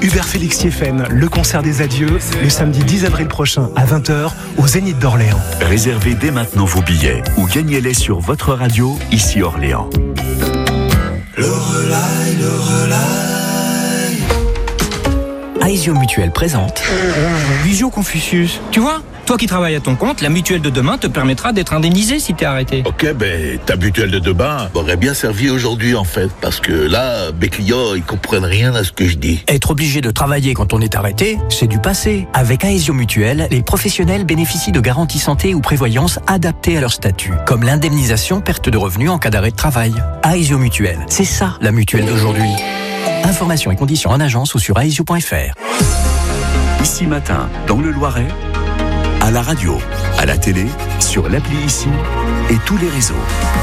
Hubert Félix Sieffen, le concert des adieux, le samedi 10 avril prochain à 20h au Zénith d'Orléans. Réservez dès maintenant vos billets ou gagnez-les sur votre radio, ici Orléans. Le relais. Aesio Mutuelle présente Visio Confucius. Tu vois, toi qui travailles à ton compte, la mutuelle de demain te permettra d'être indemnisé si t'es arrêté. Ok, ta mutuelle de demain m'aurait bien servi aujourd'hui en fait, parce que là, mes clients, ils comprennent rien à ce que je dis. Être obligé de travailler quand on est arrêté, c'est du passé. Avec Aesio Mutuelle, les professionnels bénéficient de garanties santé ou prévoyance adaptées à leur statut, comme l'indemnisation perte de revenus en cas d'arrêt de travail. Aesio Mutuelle, c'est ça la mutuelle d'aujourd'hui. Informations et conditions en agence ou sur aesio.fr. Ici Matin, dans le Loiret, à la radio, à la télé, sur l'appli Ici et tous les réseaux.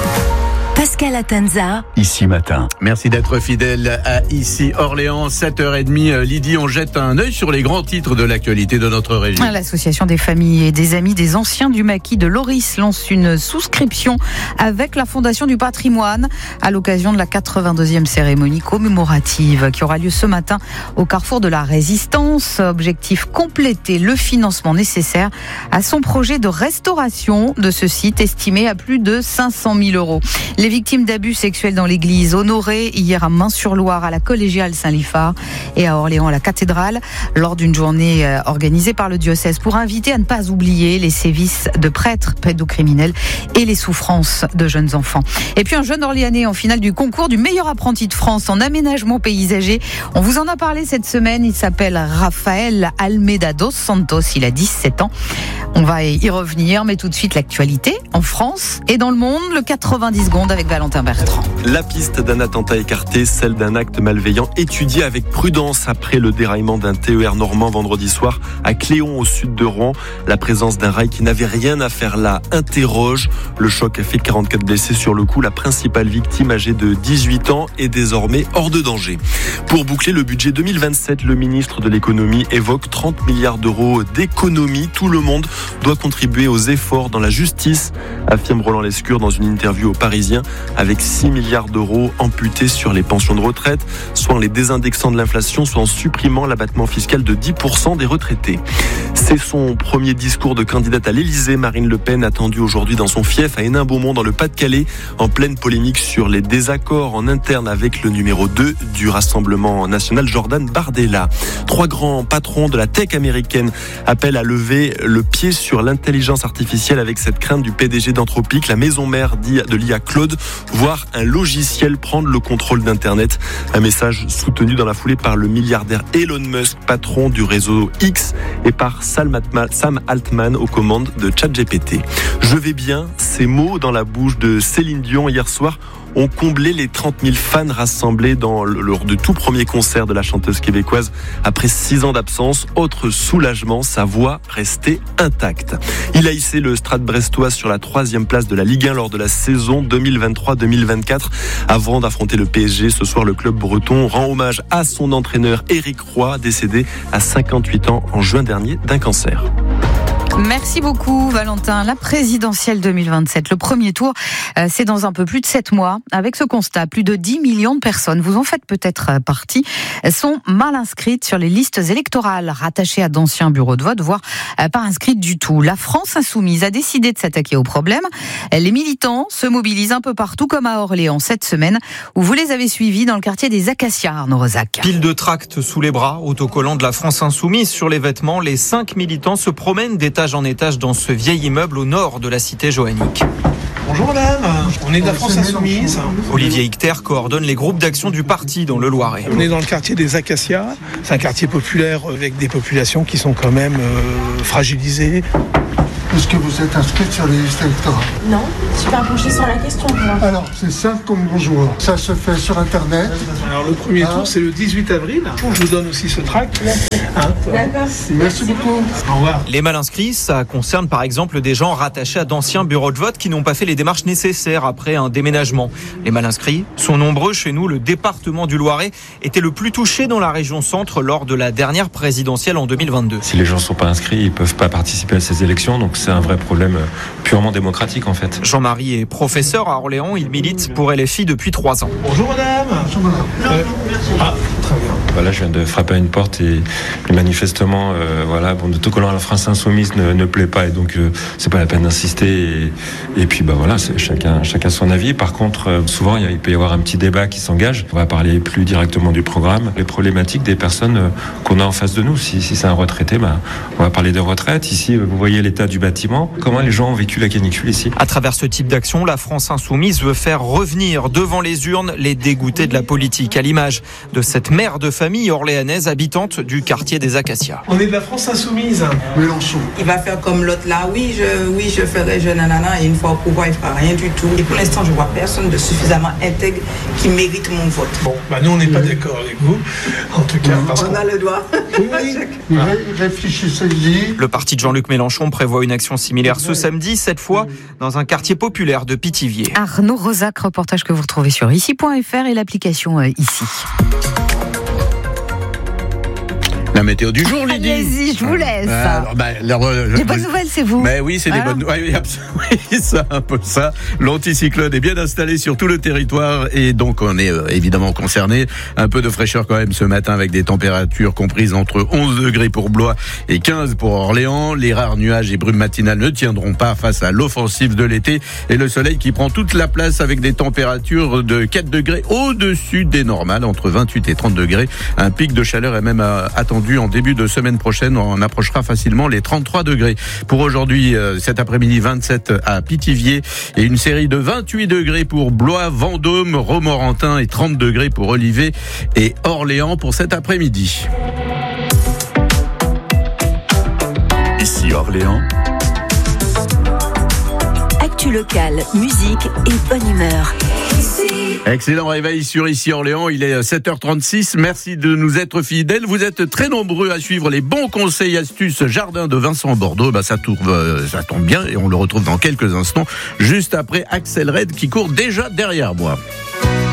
Pascal Atanza. Ici Matin. Merci d'être fidèle à Ici Orléans, 7h30. Lydie, on jette un œil sur les grands titres de l'actualité de notre région. L'association des familles et des amis des anciens du maquis de Loris lance une souscription avec la Fondation du patrimoine à l'occasion de la 82e cérémonie commémorative qui aura lieu ce matin au carrefour de la Résistance. Objectif, compléter le financement nécessaire à son projet de restauration de ce site estimé à plus de 500 000 euros. Les victimes d'abus sexuels dans l'église honorées hier à Main-sur-Loire à la collégiale Saint-Liphard et à Orléans à la cathédrale lors d'une journée organisée par le diocèse pour inviter à ne pas oublier les sévices de prêtres pédocriminels et les souffrances de jeunes enfants. Et puis un jeune Orléanais en finale du concours du meilleur apprenti de France en aménagement paysager. On vous en a parlé cette semaine. Il s'appelle Rafael Almeida dos Santos. Il a 17 ans. On va y revenir, mais tout de suite l'actualité en France et dans le monde. Le 90 secondes avec Valentin Bertrand. La piste d'un attentat écarté, celle d'un acte malveillant étudiée avec prudence après le déraillement d'un TER normand vendredi soir à Cléon au sud de Rouen. La présence d'un rail qui n'avait rien à faire là interroge. Le choc a fait 44 blessés sur le coup. La principale victime, âgée de 18 ans, est désormais hors de danger. Pour boucler le budget 2027, le ministre de l'économie évoque 30 milliards d'euros d'économies. Tout le monde doit contribuer aux efforts dans la justice, affirme Roland Lescure dans une interview au Parisien, avec 6 milliards d'euros amputés sur les pensions de retraite, soit en les désindexant de l'inflation, soit en supprimant l'abattement fiscal de 10% des retraités. C'est son premier discours de candidate à l'Élysée. Marine Le Pen attendue aujourd'hui dans son fief à Hénin-Beaumont dans le Pas-de-Calais, en pleine polémique sur les désaccords en interne avec le numéro 2 du Rassemblement national, Jordan Bardella. 3 grands patrons de la tech américaine appellent à lever le pied sur l'intelligence artificielle avec cette crainte du PDG d'Anthropic, la maison mère de l'IA Claude, voir un logiciel prendre le contrôle d'Internet. Un message soutenu dans la foulée par le milliardaire Elon Musk, patron du réseau X, et par Sam Altman aux commandes de ChatGPT. Je vais bien, ces mots dans la bouche de Céline Dion hier soir ont comblé les 30 000 fans rassemblés lors du tout premier concert de la chanteuse québécoise après 6 ans d'absence. Autre soulagement, sa voix restait intacte. Il a hissé le Stade brestois sur la 3e place de la Ligue 1 lors de la saison 2023-2024. Avant d'affronter le PSG, ce soir, le club breton rend hommage à son entraîneur Éric Roy, décédé à 58 ans en juin dernier d'un cancer. Merci beaucoup Valentin. La présidentielle 2027, le premier tour, c'est dans un peu plus de 7 mois. Avec ce constat, plus de 10 millions de personnes, vous en faites peut-être partie, sont mal inscrites sur les listes électorales, rattachées à d'anciens bureaux de vote, voire pas inscrites du tout. La France insoumise a décidé de s'attaquer au problème. Les militants se mobilisent un peu partout, comme à Orléans cette semaine, où vous les avez suivis dans le quartier des Acacias, Arnaud Rosac. Pile de tracts sous les bras, autocollants de la France insoumise sur les vêtements, les 5 militants se promènent d'étage en étage dans ce vieil immeuble au nord de la cité joannique. Bonjour madame, on est de la France Insoumise. Olivier Icter coordonne les groupes d'action du parti dans le Loiret. On est dans le quartier des Acacias, c'est un quartier populaire avec des populations qui sont quand même fragilisées. Est-ce que vous êtes inscrite sur les listes électorales? Non, je suis pas penchée sur la question. Alors, c'est simple comme bonjour. Ça se fait sur Internet. Alors, le premier tour, c'est le 18 avril. Je vous donne aussi ce tract. D'accord. Merci beaucoup. Au revoir. Les mal inscrits, ça concerne par exemple des gens rattachés à d'anciens bureaux de vote qui n'ont pas fait les démarches nécessaires après un déménagement. Les mal inscrits sont nombreux chez nous. Le département du Loiret était le plus touché dans la région centre lors de la dernière présidentielle en 2022. Si les gens ne sont pas inscrits, ils ne peuvent pas participer à ces élections. Donc c'est un vrai problème purement démocratique en fait. Jean-Marie est professeur à Orléans, il milite pour LFI depuis 3 ans. Bonjour madame. Bonjour madame. Très bien. Voilà, je viens de frapper à une porte et manifestement, de tout collant à la France insoumise ne plaît pas et donc c'est pas la peine d'insister et puis voilà, c'est chacun son avis. Par contre, souvent il peut y avoir un petit débat qui s'engage. On va parler plus directement du programme, les problématiques des personnes qu'on a en face de nous. Si c'est un retraité, on va parler de retraite. Ici, vous voyez l'état du bâtiment. Comment les gens ont vécu la canicule ici? À travers ce type d'action, la France insoumise veut faire revenir devant les urnes les dégoûtés de la politique, à l'image de cette mère de famille orléanaise habitante du quartier des Acacias. On est de la France insoumise. Mélenchon. Il va faire comme l'autre là, oui je ferai nanana, et une fois au pouvoir il fera rien du tout. Et pour l'instant je vois personne de suffisamment intègre qui mérite mon vote. Bon, nous on n'est pas d'accord avec vous, en tout cas. On a le droit. Oui, réfléchissez-y. Le parti de Jean-Luc Mélenchon prévoit une action similaire ce samedi, cette fois dans un quartier populaire de Pithiviers. Arnaud Rosac, reportage que vous retrouvez sur ici.fr et l'application Ici. La météo du jour, Lydie. Allez-y, je vous laisse. Les bonnes nouvelles, c'est vous. Mais oui, c'est des bonnes nouvelles. Oui, c'est un peu ça. L'anticyclone est bien installé sur tout le territoire et donc on est évidemment concerné. Un peu de fraîcheur quand même ce matin avec des températures comprises entre 11 degrés pour Blois et 15 pour Orléans. Les rares nuages et brumes matinales ne tiendront pas face à l'offensive de l'été et le soleil qui prend toute la place avec des températures de 4 degrés au-dessus des normales, entre 28 et 30 degrés. Un pic de chaleur est même attendu en début de semaine prochaine. On approchera facilement les 33 degrés. Pour aujourd'hui, cet après-midi, 27 à Pithiviers et une série de 28 degrés pour Blois, Vendôme, Romorantin et 30 degrés pour Olivet et Orléans pour cet après-midi. Ici Orléans. Actu locale, musique et bonne humeur. Excellent réveil sur Ici Orléans, il est 7h36, merci de nous être fidèles, vous êtes très nombreux à suivre les bons conseils astuces jardin de Vincent Bordeaux, ça tombe bien et on le retrouve dans quelques instants, juste après Axel Red qui court déjà derrière moi.